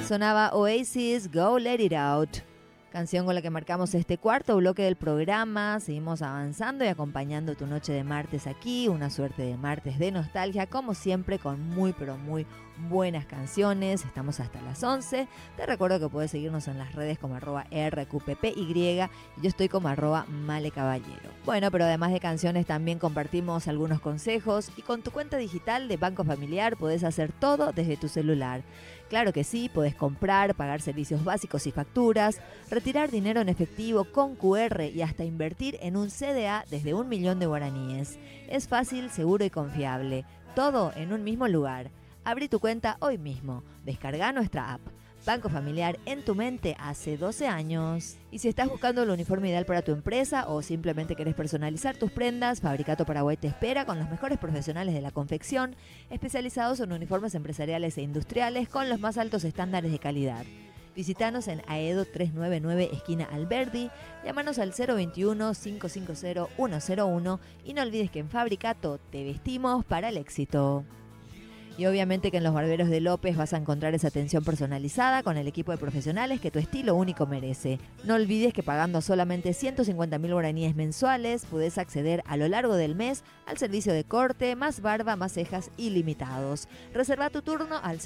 Sonaba Oasis, Go Let It Out. Canción con la que marcamos este cuarto bloque del programa. Seguimos avanzando y acompañando tu noche de martes aquí. Una suerte de martes de nostalgia, como siempre, con muy pero muy buenas canciones. Estamos hasta las 11. Te recuerdo que puedes seguirnos en las redes como @RQPPY y yo estoy como @malecaballero. Bueno, pero además de canciones también compartimos algunos consejos y con tu cuenta digital de Banco Familiar podés hacer todo desde tu celular. Claro que sí, podés comprar, pagar servicios básicos y facturas, retirar dinero en efectivo con QR y hasta invertir en un CDA desde 1.000.000 de guaraníes. Es fácil, seguro y confiable. Todo en un mismo lugar. Abrí tu cuenta hoy mismo. Descarga nuestra app. Banco Familiar en tu mente hace 12 años. Y si estás buscando el uniforme ideal para tu empresa o simplemente querés personalizar tus prendas, Fabricato Paraguay te espera con los mejores profesionales de la confección, especializados en uniformes empresariales e industriales con los más altos estándares de calidad. Visítanos en Aedo 399, esquina Alberdi, llámanos al 021-550-101 y no olvides que en Fabricato te vestimos para el éxito. Y obviamente que en los barberos de López vas a encontrar esa atención personalizada con el equipo de profesionales que tu estilo único merece. No olvides que pagando solamente 150.000 guaraníes mensuales podés acceder a lo largo del mes al servicio de corte, más barba, más cejas ilimitados. Reserva tu turno al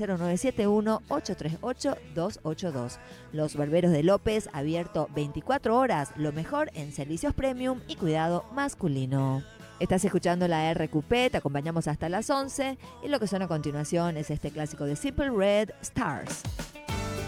0971-838-282. Los barberos de López, abierto 24 horas, lo mejor en servicios premium y cuidado masculino. Estás escuchando la RQP, te acompañamos hasta las 11 y lo que suena a continuación es este clásico de Simple Red, Stars.